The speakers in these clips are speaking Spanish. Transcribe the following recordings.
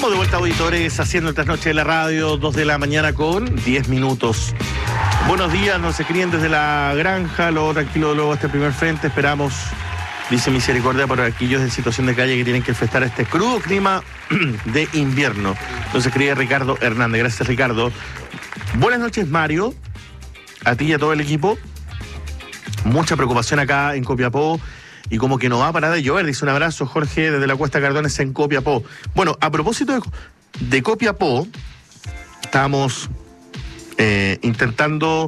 Estamos de vuelta, auditores, haciendo el trasnoche de la radio, 2 de la mañana con 10 minutos. Buenos días, nos escriben desde la granja, luego tranquilo, luego este primer frente, esperamos, dice Misericordia, por aquellos en situación de calle que tienen que enfrentar este crudo clima de invierno. Nos escribe Ricardo Hernández. Gracias, Ricardo. Buenas noches, Mario, a ti y a todo el equipo. Mucha preocupación acá en Copiapó y como que no va a parar de llover. Dice un abrazo, Jorge, desde la Cuesta Cardones en Copiapó. Bueno, a propósito de Copiapó, estábamos intentando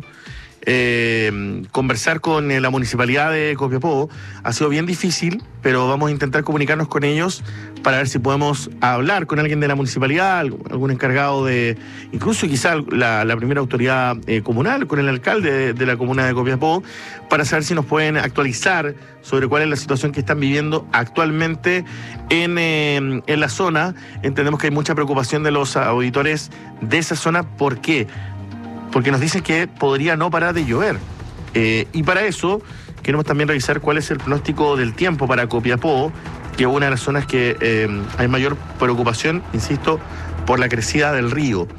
conversar con la municipalidad de Copiapó. Ha sido bien difícil, pero vamos a intentar comunicarnos con ellos para ver si podemos hablar con alguien de la municipalidad, algún encargado de, incluso quizá la primera autoridad comunal, con el alcalde de la comuna de Copiapó, para saber si nos pueden actualizar sobre cuál es la situación que están viviendo actualmente en la zona. Entendemos que hay mucha preocupación de los auditores de esa zona. ¿Por qué? Porque nos dicen que podría no parar de llover. Y para eso queremos también revisar cuál es el pronóstico del tiempo para Copiapó, que es una de las zonas que hay mayor preocupación, insisto, por la crecida del río.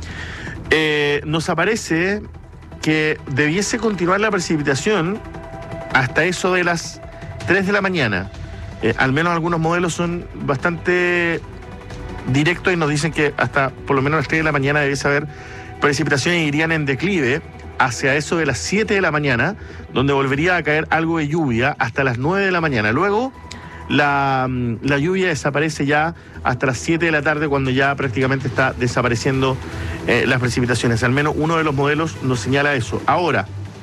Nos aparece que debiese continuar la precipitación hasta eso de las 3 de la mañana. Al menos algunos modelos son bastante directos y nos dicen que hasta por lo menos las 3 de la mañana debiese haber precipitaciones, irían en declive hacia eso de las 7 de la mañana, donde volvería a caer algo de lluvia hasta las 9 de la mañana. Luego la lluvia desaparece ya hasta las 7 de la tarde, cuando ya prácticamente está desapareciendo las precipitaciones. Al menos uno de los modelos nos señala eso. Ahora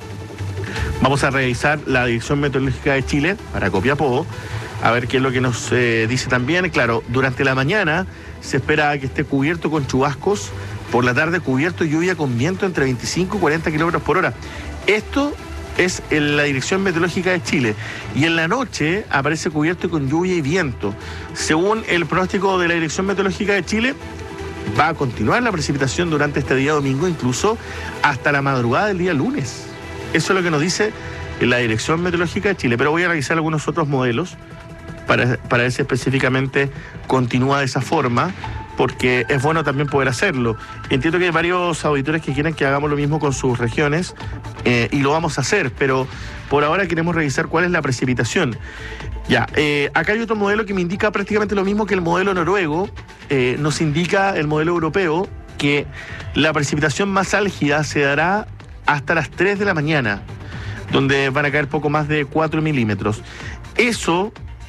vamos a revisar la Dirección Meteorológica de Chile para Copiapó, a ver qué es lo que nos dice también. Claro, durante la mañana se espera que esté cubierto con chubascos, por la tarde cubierto y lluvia con viento entre 25 y 40 kilómetros por hora. Esto es en la Dirección Meteorológica de Chile. Y en la noche aparece cubierto con lluvia y viento. Según el pronóstico de la Dirección Meteorológica de Chile, va a continuar la precipitación durante este día domingo, incluso hasta la madrugada del día lunes. Eso es lo que nos dice la Dirección Meteorológica de Chile. Pero voy a revisar algunos otros modelos para ver si específicamente continúa de esa forma, porque es bueno también poder hacerlo. Entiendo que hay varios auditores que quieren que hagamos lo mismo con sus regiones, y lo vamos a hacer, pero por ahora queremos revisar cuál es la precipitación. Ya, acá hay otro modelo que me indica prácticamente lo mismo que el modelo noruego. Nos indica el modelo europeo que la precipitación más álgida se dará hasta las 3 de la mañana, donde van a caer poco más de 4 milímetros. Eso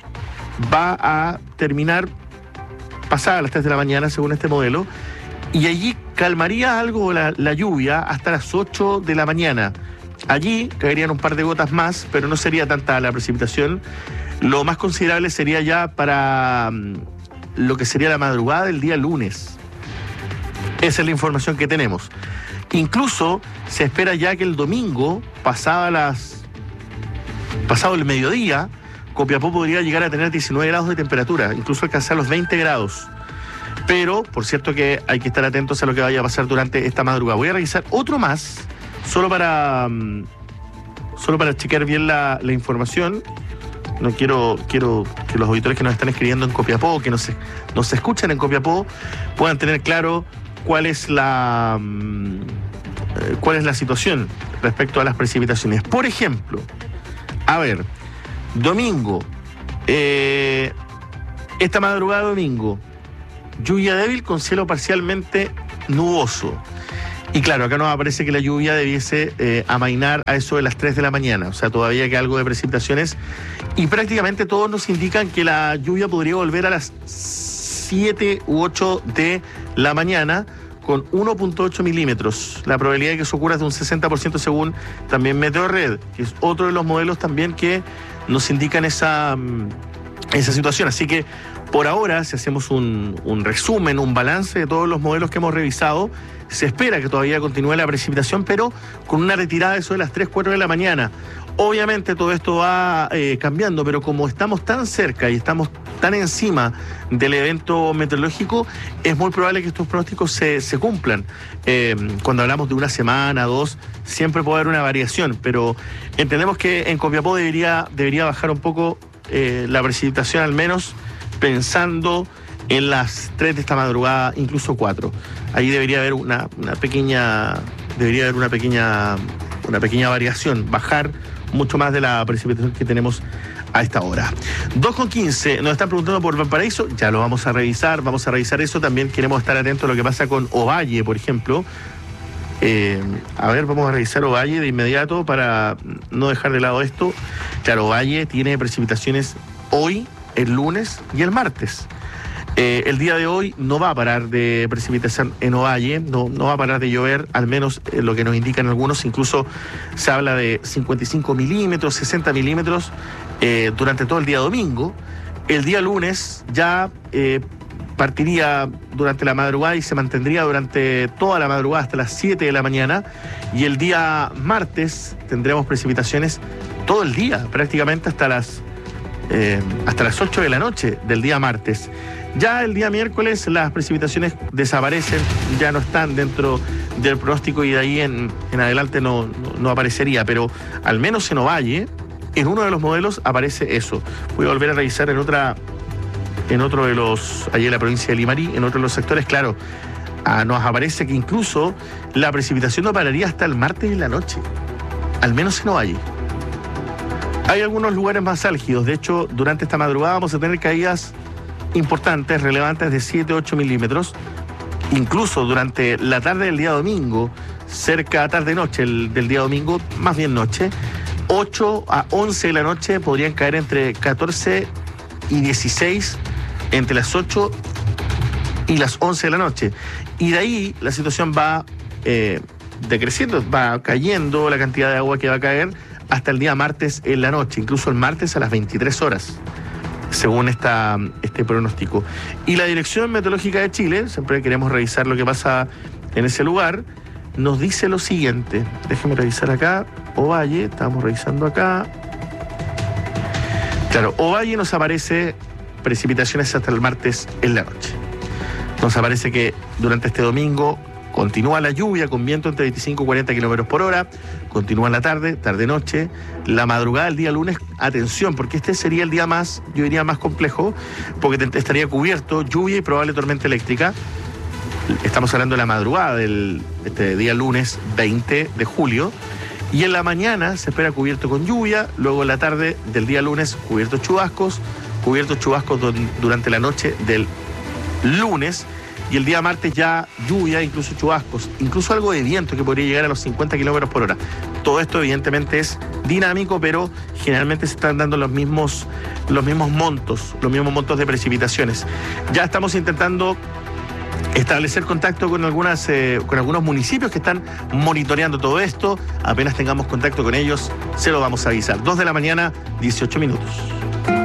va a terminar pasada a las 3 de la mañana, según este modelo, y allí calmaría algo la lluvia hasta las 8 de la mañana. Allí caerían un par de gotas más, pero no sería tanta la precipitación. Lo más considerable sería ya para lo que sería la madrugada del día lunes. Esa es la información que tenemos. Incluso se espera ya que el domingo, pasado el mediodía, Copiapó podría llegar a tener 19 grados de temperatura, incluso alcanzar los 20 grados. Pero, por cierto, que hay que estar atentos a lo que vaya a pasar durante esta madrugada. Voy a revisar otro más, solo para chequear bien la información. No quiero que los auditores que nos están escribiendo en Copiapó, que nos escuchan en Copiapó, puedan tener claro cuál es la situación respecto a las precipitaciones. Por ejemplo, a ver, domingo, esta madrugada de domingo, lluvia débil con cielo parcialmente nuboso. Y claro, acá nos aparece que la lluvia debiese amainar a eso de las 3 de la mañana, o sea, todavía queda algo de precipitaciones, y prácticamente todos nos indican que la lluvia podría volver a las 7 u 8 de la mañana, con 1.8 milímetros. La probabilidad de que eso ocurra es de un 60% según también Meteorred, que es otro de los modelos también que nos indican esa situación. Así que por ahora, si hacemos un resumen, un balance de todos los modelos que hemos revisado, se espera que todavía continúe la precipitación, pero con una retirada de eso de las 3, 4 de la mañana. Obviamente todo esto va cambiando, pero como estamos tan cerca y estamos tan encima del evento meteorológico, es muy probable que estos pronósticos se cumplan. Cuando hablamos de una semana, 2, siempre puede haber una variación, pero entendemos que en Copiapó debería bajar un poco la precipitación, al menos pensando en las 3 de esta madrugada, incluso 4. Ahí debería haber una pequeña variación, bajar mucho más de la precipitación que tenemos a esta hora. 2:15, nos están preguntando por Valparaíso, ya lo vamos a revisar eso. También queremos estar atentos a lo que pasa con Ovalle, por ejemplo. A ver, vamos a revisar Ovalle de inmediato para no dejar de lado esto. Claro, Ovalle tiene precipitaciones hoy, el lunes y el martes. El día de hoy no va a parar de precipitación en Ovalle, no va a parar de llover, al menos lo que nos indican algunos. Incluso se habla de 55 milímetros, 60 milímetros durante todo el día domingo. El día lunes ya partiría durante la madrugada y se mantendría durante toda la madrugada hasta las 7 de la mañana. Y el día martes tendremos precipitaciones todo el día, prácticamente hasta las 8 de la noche del día martes. Ya el día miércoles las precipitaciones desaparecen, ya no están dentro del pronóstico y de ahí en adelante no aparecería, pero al menos en Ovalle, en uno de los modelos aparece eso. Voy a volver a revisar en otro de los, allí en la provincia de Limarí, en otro de los sectores, claro, nos aparece que incluso la precipitación no pararía hasta el martes en la noche, al menos en Ovalle. Hay algunos lugares más álgidos, de hecho, durante esta madrugada vamos a tener caídas importantes, relevantes de 7-8 milímetros, incluso durante la tarde del día domingo, cerca tarde-noche del día domingo, más bien noche, 8 a 11 de la noche podrían caer entre 14 y 16, entre las 8 y las 11 de la noche. Y de ahí la situación va decreciendo, va cayendo la cantidad de agua que va a caer hasta el día martes en la noche, incluso el martes a las 23 horas. Según este pronóstico. Y la Dirección Meteorológica de Chile, siempre queremos revisar lo que pasa en ese lugar, nos dice lo siguiente. Déjenme revisar acá. Ovalle, estamos revisando acá. Claro, Ovalle nos aparece precipitaciones hasta el martes en la noche. Nos aparece que durante este domingo continúa la lluvia con viento entre 25 y 40 kilómetros por hora. Continúa en la tarde-noche. La madrugada del día lunes, atención, porque este sería el día más, yo diría, más complejo, porque estaría cubierto, lluvia y probable tormenta eléctrica. Estamos hablando de la madrugada del día lunes 20 de julio. Y en la mañana se espera cubierto con lluvia. Luego en la tarde del día lunes, cubiertos chubascos durante la noche del lunes. Y el día martes ya lluvia, incluso chubascos, incluso algo de viento que podría llegar a los 50 kilómetros por hora. Todo esto evidentemente es dinámico, pero generalmente se están dando los mismos montos de precipitaciones. Ya estamos intentando establecer contacto con algunos municipios que están monitoreando todo esto. Apenas tengamos contacto con ellos, se lo vamos a avisar. 2 de la mañana, 18 minutos.